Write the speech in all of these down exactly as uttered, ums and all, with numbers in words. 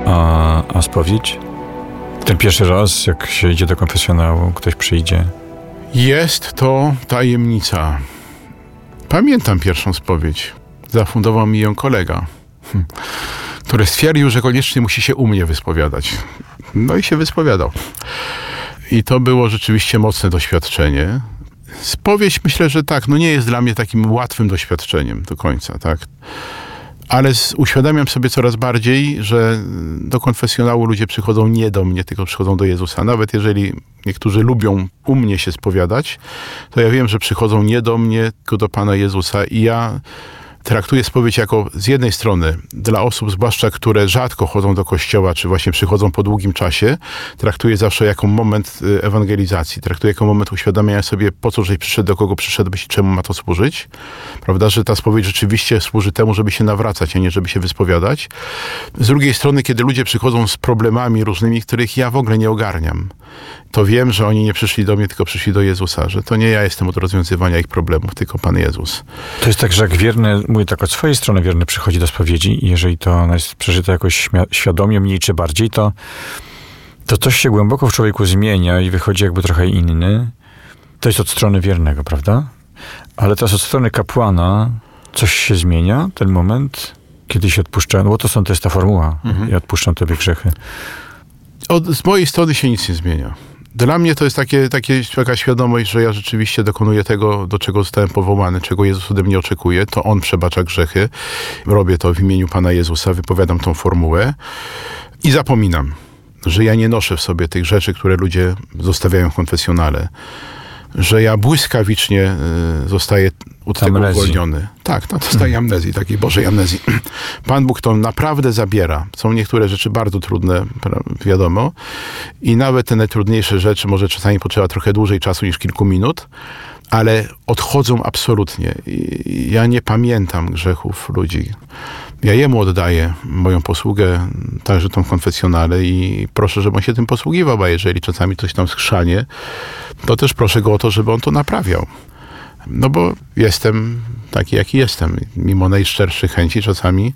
A, a spowiedź? Ten pierwszy raz, jak się idzie do konfesjonału, ktoś przyjdzie. Jest to tajemnica. Pamiętam pierwszą spowiedź. Zafundował mi ją kolega, który stwierdził, że koniecznie musi się u mnie wyspowiadać. No i się wyspowiadał. I to było rzeczywiście mocne doświadczenie. Spowiedź, myślę, że tak, no nie jest dla mnie takim łatwym doświadczeniem do końca, tak. Ale z, uświadamiam sobie coraz bardziej, że do konfesjonału ludzie przychodzą nie do mnie, tylko przychodzą do Jezusa. Nawet jeżeli niektórzy lubią u mnie się spowiadać, to ja wiem, że przychodzą nie do mnie, tylko do Pana Jezusa. I ja traktuję spowiedź jako z jednej strony dla osób, zwłaszcza które rzadko chodzą do kościoła, czy właśnie przychodzą po długim czasie, traktuję zawsze jako moment ewangelizacji, traktuję jako moment uświadamiania sobie, po co żeś przyszedł, do kogo przyszedłeś i czemu ma to służyć. Prawda, że ta spowiedź rzeczywiście służy temu, żeby się nawracać, a nie żeby się wyspowiadać. Z drugiej strony, kiedy ludzie przychodzą z problemami różnymi, których ja w ogóle nie ogarniam, to wiem, że oni nie przyszli do mnie, tylko przyszli do Jezusa, że to nie ja jestem od rozwiązywania ich problemów, tylko Pan Jezus. To jest tak, że jak wierny, mówię tak od swojej strony, wierny przychodzi do spowiedzi i jeżeli to ona jest przeżyte jakoś świadomie, mniej czy bardziej, to, to coś się głęboko w człowieku zmienia i wychodzi jakby trochę inny. To jest od strony wiernego, prawda? Ale teraz od strony kapłana coś się zmienia, ten moment, kiedy się odpuszcza, no bo to są, to jest ta formuła, mhm. ja odpuszczam tobie grzechy. Od, z mojej strony się nic nie zmienia. Dla mnie to jest takie, takie, taka świadomość, że ja rzeczywiście dokonuję tego, do czego zostałem powołany, czego Jezus ode mnie oczekuje. To On przebacza grzechy. Robię to w imieniu Pana Jezusa, wypowiadam tą formułę i zapominam, że ja nie noszę w sobie tych rzeczy, które ludzie zostawiają w konfesjonale. Że ja błyskawicznie y, zostaję od tego uwolniony. Tak, no, dostaję amnezji, takiej Bożej amnezji. Pan Bóg to naprawdę zabiera. Są niektóre rzeczy bardzo trudne, wiadomo. I nawet te najtrudniejsze rzeczy może czasami potrzeba trochę dłużej czasu niż kilku minut, ale odchodzą absolutnie. I ja nie pamiętam grzechów ludzi. Ja Jemu oddaję moją posługę, także tą konfesjonale i proszę, żeby On się tym posługiwał, a jeżeli czasami coś tam skrzanie, to też proszę Go o to, żeby On to naprawiał. No bo jestem taki, jaki jestem. Mimo najszczerszych chęci czasami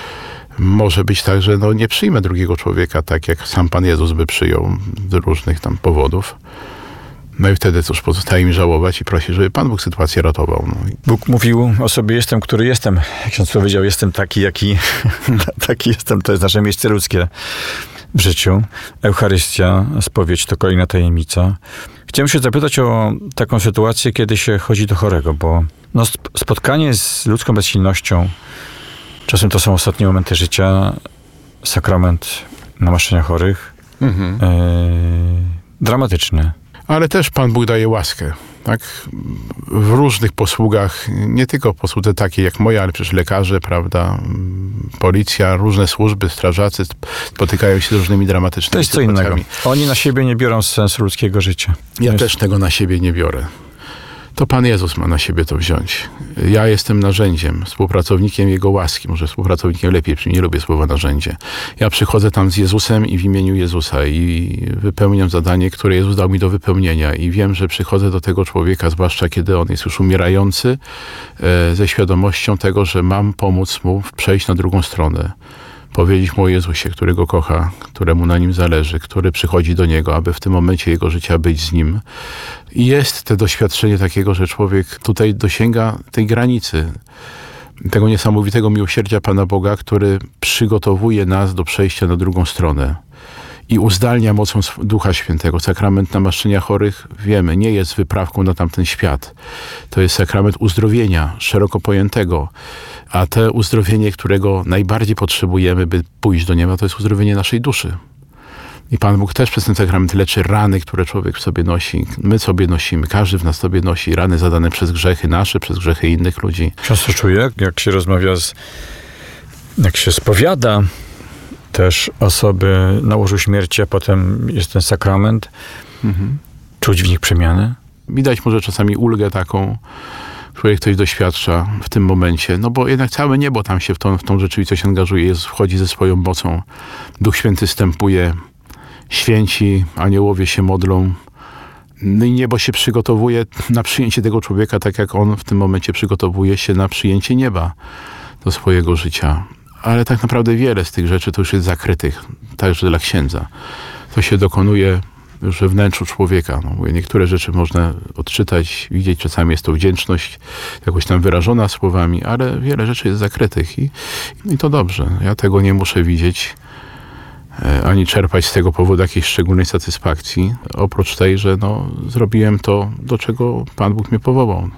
może być tak, że no nie przyjmę drugiego człowieka tak, jak sam Pan Jezus by przyjął z różnych tam powodów. No i wtedy cóż, pozostaje mi żałować i prosić, żeby Pan Bóg sytuację ratował. No. Bóg mówił o sobie, jestem, który jestem. Jak ksiądz powiedział, jestem taki, jaki taki jestem. To jest nasze miejsce ludzkie w życiu. Eucharystia, spowiedź to kolejna tajemnica. Chciałem się zapytać o taką sytuację, kiedy się chodzi do chorego, bo no, spotkanie z ludzką bezsilnością, czasem to są ostatnie momenty życia, sakrament namaszczenia chorych, mhm. e, dramatyczny. Ale też Pan Bóg daje łaskę, tak? W różnych posługach, nie tylko posłudze takiej jak moja, ale przecież lekarze, prawda, policja, różne służby, strażacy spotykają się z różnymi dramatycznymi To jest co innego. Oni na siebie nie biorą sensu ludzkiego życia. Ja jest... też tego na siebie nie biorę. To Pan Jezus ma na siebie to wziąć. Ja jestem narzędziem, współpracownikiem Jego łaski. Może współpracownikiem lepiej, nie lubię słowa narzędzie. Ja przychodzę tam z Jezusem i w imieniu Jezusa i wypełniam zadanie, które Jezus dał mi do wypełnienia. I wiem, że przychodzę do tego człowieka, zwłaszcza kiedy on jest już umierający, ze świadomością tego, że mam pomóc mu przejść na drugą stronę. Powiedzieć mu o Jezusie, który go kocha, któremu na nim zależy, który przychodzi do niego, aby w tym momencie jego życia być z nim. I jest to doświadczenie takiego, że człowiek tutaj dosięga tej granicy, tego niesamowitego miłosierdzia Pana Boga, który przygotowuje nas do przejścia na drugą stronę i uzdalnia mocą Ducha Świętego. Sakrament namaszczenia chorych, wiemy, nie jest wyprawką na tamten świat. To jest sakrament uzdrowienia, szeroko pojętego. A to uzdrowienie, którego najbardziej potrzebujemy, by pójść do nieba, to jest uzdrowienie naszej duszy. I Pan Bóg też przez ten sakrament leczy rany, które człowiek w sobie nosi. My sobie nosimy, każdy w nas sobie nosi rany zadane przez grzechy nasze, przez grzechy innych ludzi. Często czuję, jak się rozmawia z... jak się spowiada też osoby na łożu śmierci, a potem jest ten sakrament, mhm. czuć w nich przemianę? Widać może czasami ulgę taką, której ktoś doświadcza w tym momencie, no bo jednak całe niebo tam się w tą, w tą rzeczywistość angażuje, Jezus wchodzi ze swoją mocą, Duch Święty wstępuje, święci, aniołowie się modlą, no i niebo się przygotowuje na przyjęcie tego człowieka, tak jak on w tym momencie przygotowuje się na przyjęcie nieba do swojego życia. Ale tak naprawdę wiele z tych rzeczy to już jest zakrytych. także dla księdza. To się dokonuje już we wnętrzu człowieka. No, mówię, niektóre rzeczy można odczytać, widzieć, czasami jest to wdzięczność jakoś tam wyrażona słowami, ale wiele rzeczy jest zakrytych i, i to dobrze. Ja tego nie muszę widzieć, ani czerpać z tego powodu jakiejś szczególnej satysfakcji, oprócz tej, że no, zrobiłem to, do czego Pan Bóg mnie powołał.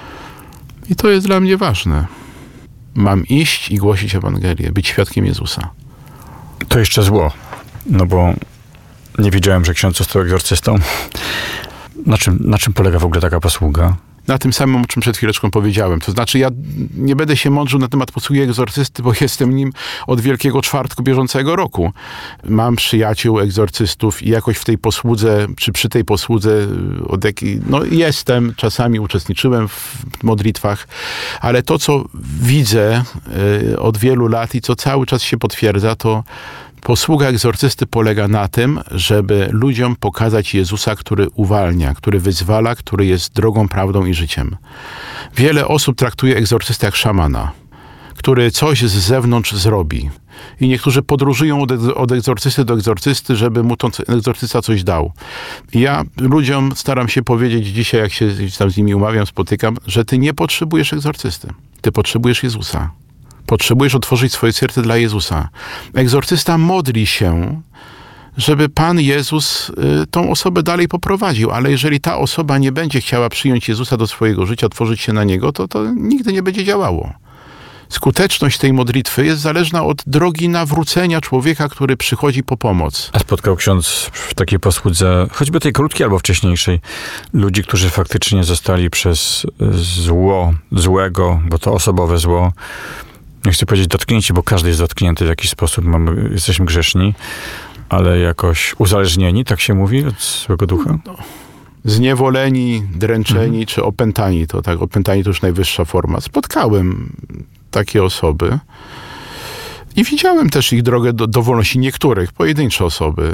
I to jest dla mnie ważne. Mam iść i głosić Ewangelię, być świadkiem Jezusa. To jeszcze zło, no bo nie wiedziałem, że ksiądz został egzorcystą. Na czym, na czym polega w ogóle taka posługa? Na tym samym, o czym przed chwileczką powiedziałem. To znaczy, ja nie będę się mądrzył na temat posługi egzorcysty, bo jestem nim od Wielkiego Czwartku bieżącego roku. Mam przyjaciół egzorcystów i jakoś w tej posłudze, czy przy tej posłudze od jakiej, no jestem, czasami uczestniczyłem w modlitwach, ale to, co widzę y, od wielu lat i co cały czas się potwierdza, to posługa egzorcysty polega na tym, żeby ludziom pokazać Jezusa, który uwalnia, który wyzwala, który jest drogą, prawdą i życiem. Wiele osób traktuje egzorcystę jak szamana, który coś z zewnątrz zrobi. I niektórzy podróżują od, od egzorcysty do egzorcysty, żeby mu ten egzorcysta coś dał. I ja ludziom staram się powiedzieć dzisiaj, jak się tam z nimi umawiam, spotykam, że ty nie potrzebujesz egzorcysty. Ty potrzebujesz Jezusa. Potrzebujesz otworzyć swoje serce dla Jezusa. Egzorcysta modli się, żeby Pan Jezus y, tą osobę dalej poprowadził, ale jeżeli ta osoba nie będzie chciała przyjąć Jezusa do swojego życia, otworzyć się na Niego, to to nigdy nie będzie działało. Skuteczność tej modlitwy jest zależna od drogi nawrócenia człowieka, który przychodzi po pomoc. A spotkał ksiądz w takiej posłudze, choćby tej krótkiej albo wcześniejszej, ludzi, którzy faktycznie zostali przez zło, złego, bo to osobowe zło, nie chcę powiedzieć dotknięci, bo każdy jest dotknięty w jakiś sposób, mamy, jesteśmy grzeszni, ale jakoś uzależnieni, tak się mówi, od złego ducha? No. Zniewoleni, dręczeni mhm. czy opętani, to tak, opętani to już najwyższa forma. Spotkałem takie osoby i widziałem też ich drogę do, do wolności, niektórych, pojedyncze osoby.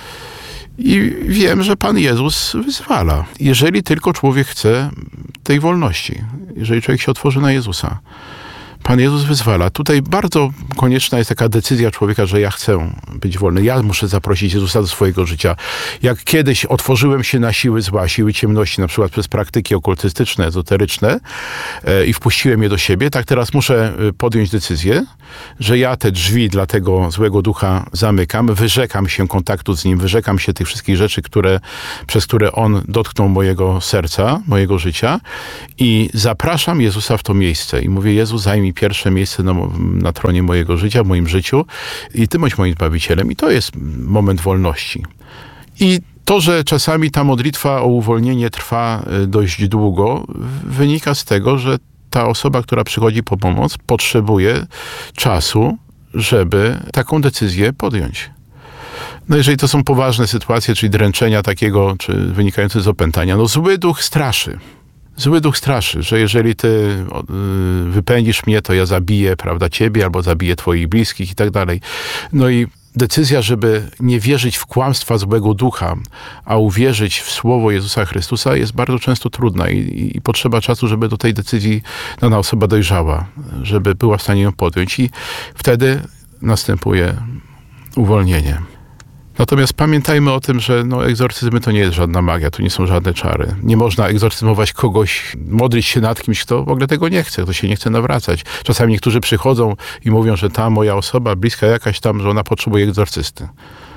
I wiem, że Pan Jezus wyzwala. Jeżeli tylko człowiek chce tej wolności, jeżeli człowiek się otworzy na Jezusa. Pan Jezus wyzwala. Tutaj bardzo konieczna jest taka decyzja człowieka, że ja chcę być wolny. Ja muszę zaprosić Jezusa do swojego życia. Jak kiedyś otworzyłem się na siły zła, siły ciemności, na przykład przez praktyki okultystyczne, ezoteryczne e, i wpuściłem je do siebie, tak teraz muszę podjąć decyzję, że ja te drzwi dla tego złego ducha zamykam, wyrzekam się kontaktu z nim, wyrzekam się tych wszystkich rzeczy, które, przez które on dotknął mojego serca, mojego życia i zapraszam Jezusa w to miejsce i mówię: Jezu, zajmij pierwsze miejsce na, na tronie mojego życia, w moim życiu i Ty bądź moim Zbawicielem. I to jest moment wolności. I to, że czasami ta modlitwa o uwolnienie trwa dość długo, wynika z tego, że ta osoba, która przychodzi po pomoc, potrzebuje czasu, żeby taką decyzję podjąć. No jeżeli to są poważne sytuacje, czyli dręczenia takiego, czy wynikające z opętania, no zły duch straszy. Zły duch straszy, że jeżeli ty wypędzisz mnie, to ja zabiję, prawda, ciebie, albo zabiję twoich bliskich i tak dalej. No i decyzja, żeby nie wierzyć w kłamstwa złego ducha, a uwierzyć w słowo Jezusa Chrystusa jest bardzo często trudna i, i potrzeba czasu, żeby do tej decyzji dana osoba dojrzała, żeby była w stanie ją podjąć i wtedy następuje uwolnienie. Natomiast pamiętajmy o tym, że no, egzorcyzmy to nie jest żadna magia, to nie są żadne czary. Nie można egzorcyzmować kogoś, modlić się nad kimś, kto w ogóle tego nie chce, kto się nie chce nawracać. Czasami niektórzy przychodzą i mówią, że ta moja osoba, bliska jakaś tam, że ona potrzebuje egzorcysty.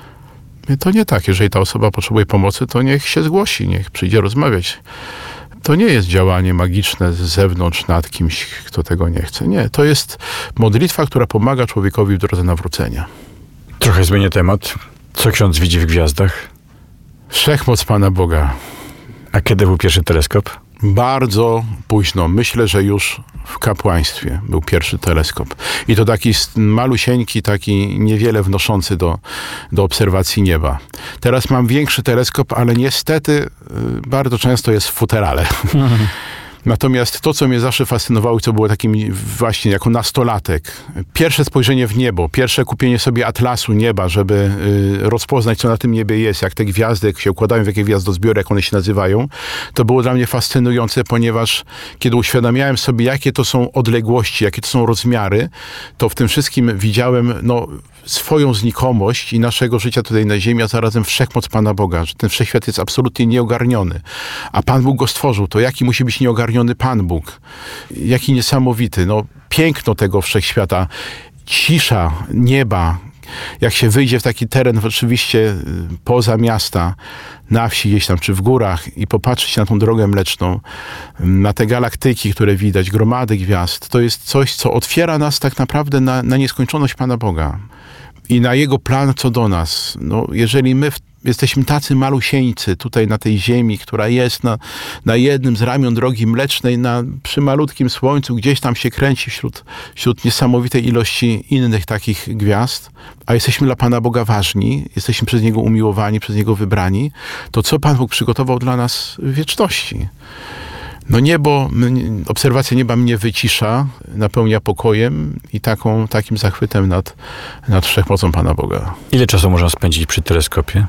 To nie tak. Jeżeli ta osoba potrzebuje pomocy, to niech się zgłosi, niech przyjdzie rozmawiać. To nie jest działanie magiczne z zewnątrz nad kimś, kto tego nie chce. Nie, to jest modlitwa, która pomaga człowiekowi w drodze nawrócenia. Trochę zmienię temat. Co ksiądz widzi w gwiazdach? Wszechmoc Pana Boga. A kiedy był pierwszy teleskop? Bardzo późno. Myślę, że już w kapłaństwie był pierwszy teleskop. I to taki malusieńki, taki niewiele wnoszący do, do obserwacji nieba. Teraz mam większy teleskop, ale niestety bardzo często jest w futerale. Mhm. Natomiast to, co mnie zawsze fascynowało i co było takim właśnie jako nastolatek, pierwsze spojrzenie w niebo, pierwsze kupienie sobie atlasu nieba, żeby y, rozpoznać, co na tym niebie jest, jak te gwiazdy, jak się układają, w jakie gwiazdozbiory, jak one się nazywają, to było dla mnie fascynujące, ponieważ kiedy uświadamiałem sobie, jakie to są odległości, jakie to są rozmiary, to w tym wszystkim widziałem no, swoją znikomość i naszego życia tutaj na ziemi, a zarazem wszechmoc Pana Boga, że ten wszechświat jest absolutnie nieogarniony, a Pan Bóg go stworzył, to jaki musi być nieogarniony Pan Bóg? Jaki niesamowity, no piękno tego wszechświata, cisza nieba, jak się wyjdzie w taki teren oczywiście poza miasta, na wsi gdzieś tam, czy w górach i popatrzeć na tą drogę mleczną, na te galaktyki, które widać, gromady gwiazd, to jest coś, co otwiera nas tak naprawdę na, na nieskończoność Pana Boga i na Jego plan co do nas. No, jeżeli my w, jesteśmy tacy malusieńcy tutaj na tej ziemi, która jest na, na jednym z ramion drogi mlecznej, na, przy malutkim słońcu, gdzieś tam się kręci wśród, wśród niesamowitej ilości innych takich gwiazd, a jesteśmy dla Pana Boga ważni, jesteśmy przez Niego umiłowani, przez Niego wybrani, to co Pan Bóg przygotował dla nas w wieczności? No niebo, obserwacja nieba mnie wycisza, napełnia pokojem i taką, takim zachwytem nad, nad wszechmocą Pana Boga. Ile czasu można spędzić przy teleskopie?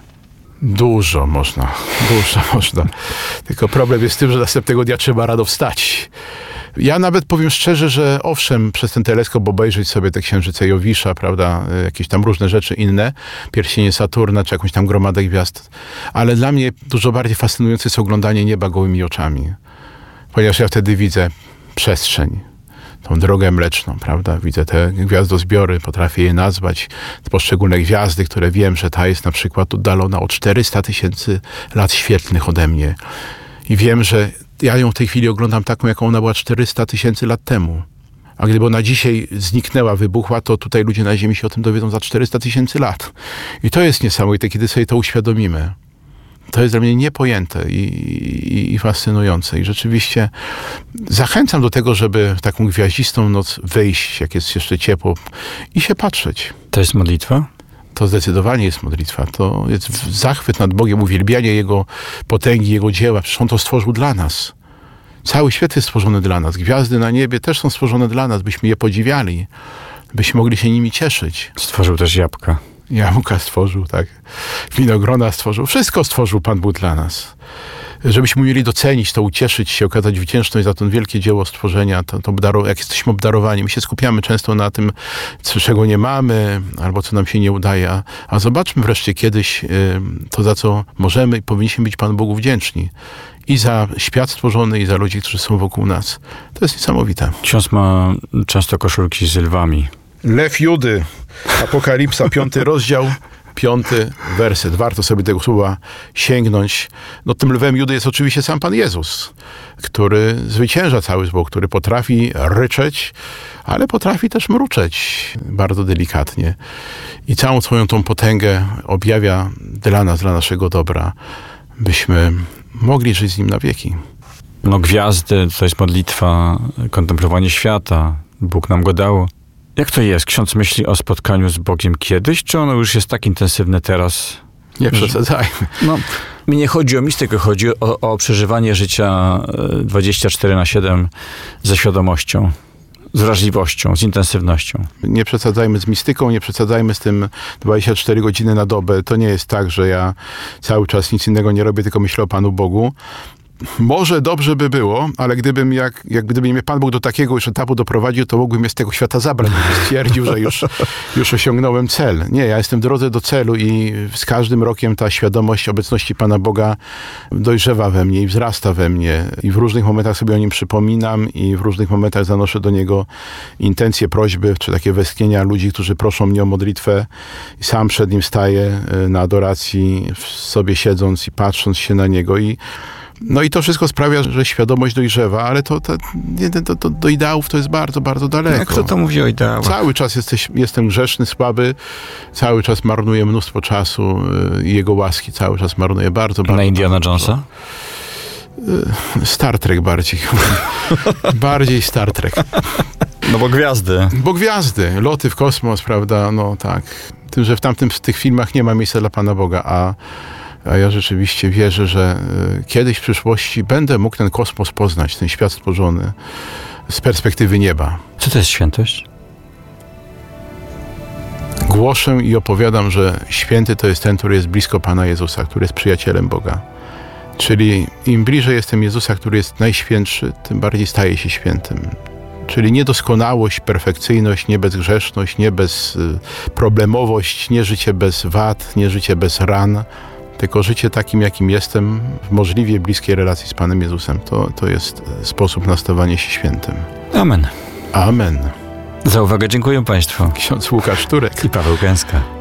Dużo można, dużo można. Tylko problem jest w tym, że następnego dnia trzeba rano wstać. Ja nawet powiem szczerze, że owszem, przez ten teleskop obejrzeć sobie te księżyce Jowisza, prawda, jakieś tam różne rzeczy inne, pierścienie Saturna, czy jakąś tam gromadę gwiazd, ale dla mnie dużo bardziej fascynujące jest oglądanie nieba gołymi oczami. Ponieważ ja wtedy widzę przestrzeń, tą drogę mleczną, prawda? Widzę te gwiazdozbiory, potrafię je nazwać, te poszczególne gwiazdy, które wiem, że ta jest na przykład oddalona o czterysta tysięcy lat świetlnych ode mnie. I wiem, że ja ją w tej chwili oglądam taką, jaką ona była czterysta tysięcy lat temu. A gdyby ona dzisiaj zniknęła, wybuchła, to tutaj ludzie na Ziemi się o tym dowiedzą za czterysta tysięcy lat. I to jest niesamowite, kiedy sobie to uświadomimy. To jest dla mnie niepojęte i, i, i fascynujące. I rzeczywiście zachęcam do tego, żeby w taką gwiaździstą noc wyjść, jak jest jeszcze ciepło, i się patrzeć. To jest modlitwa? To zdecydowanie jest modlitwa. To jest zachwyt nad Bogiem, uwielbianie Jego potęgi, Jego dzieła. Przecież On to stworzył dla nas. Cały świat jest stworzony dla nas. Gwiazdy na niebie też są stworzone dla nas, byśmy je podziwiali, byśmy mogli się nimi cieszyć. Stworzył też jabłka. Jabłka stworzył, tak. Winogrona stworzył. Wszystko stworzył Pan Bóg dla nas. Żebyśmy umieli docenić to, ucieszyć się, okazać wdzięczność za to wielkie dzieło stworzenia, to, to obdaro- jak jesteśmy obdarowani. My się skupiamy często na tym, czego nie mamy, albo co nam się nie udaje. A, a zobaczmy wreszcie kiedyś y, to, za co możemy i powinniśmy być Panu Bogu wdzięczni. I za świat stworzony, i za ludzi, którzy są wokół nas. To jest niesamowite. Ksiądz ma często koszulki z lwami. Lew Judy, Apokalipsa, piąty rozdział, piąty werset. Warto sobie tego słowa sięgnąć. No, tym lwem Judy jest oczywiście sam Pan Jezus, który zwycięża cały zło, który potrafi ryczeć, ale potrafi też mruczeć bardzo delikatnie. I całą swoją tą potęgę objawia dla nas, dla naszego dobra, byśmy mogli żyć z Nim na wieki. No gwiazdy, to jest modlitwa, kontemplowanie świata. Bóg nam go dał. Jak to jest? Ksiądz myśli o spotkaniu z Bogiem kiedyś, czy ono już jest tak intensywne teraz? Nie przesadzajmy. No, mi nie chodzi o mistykę, chodzi o, o przeżywanie życia dwadzieścia cztery na siedem ze świadomością, z wrażliwością, z intensywnością. Nie przesadzajmy z mistyką, nie przesadzajmy z tym dwadzieścia cztery godziny na dobę. To nie jest tak, że ja cały czas nic innego nie robię, tylko myślę o Panu Bogu. Może dobrze by było, ale gdybym, jak, jak gdyby mnie Pan Bóg do takiego już etapu doprowadził, to mógłbym mnie z tego świata zabrać. Stwierdził, że już, już osiągnąłem cel. Nie, ja jestem w drodze do celu i z każdym rokiem ta świadomość obecności Pana Boga dojrzewa we mnie i wzrasta we mnie. I w różnych momentach sobie o Nim przypominam i w różnych momentach zanoszę do Niego intencje, prośby, czy takie westchnienia ludzi, którzy proszą mnie o modlitwę. I sam przed Nim staję na adoracji, sobie siedząc i patrząc się na Niego. I No i to wszystko sprawia, że świadomość dojrzewa, ale to, to, to, to do ideałów to jest bardzo, bardzo daleko. Jak kto to mówi o ideałach? Cały czas jesteś, jestem grzeszny, słaby, cały czas marnuję mnóstwo czasu i Jego łaski cały czas marnuję bardzo, bardzo. Na Indiana bardzo. Jonesa? Star Trek bardziej. bardziej Star Trek. No bo gwiazdy. Bo gwiazdy, loty w kosmos, prawda, no tak. Tym, że w tamtym, w tych filmach nie ma miejsca dla Pana Boga, a A ja rzeczywiście wierzę, że kiedyś w przyszłości będę mógł ten kosmos poznać, ten świat stworzony z perspektywy nieba. Co to jest świętość? Głoszę i opowiadam, że święty to jest ten, który jest blisko Pana Jezusa, który jest przyjacielem Boga. Czyli im bliżej jestem Jezusa, który jest najświętszy, tym bardziej staje się świętym. Czyli niedoskonałość, perfekcyjność, nie bezgrzeszność, nie bezproblemowość, nie życie bez wad, nie życie bez ran, tylko życie takim, jakim jestem, w możliwie bliskiej relacji z Panem Jezusem. To, to jest sposób na stawanie się świętym. Amen. Amen. Za uwagę dziękuję Państwu. Ksiądz Łukasz Turek i Paweł Gęska.